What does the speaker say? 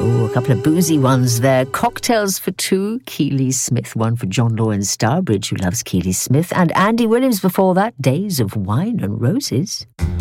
Oh, a couple of boozy ones there. Cocktails for Two, Keely Smith. One for John Lawrence Starbridge, who loves Keely Smith. And Andy Williams before that, Days of Wine and Roses.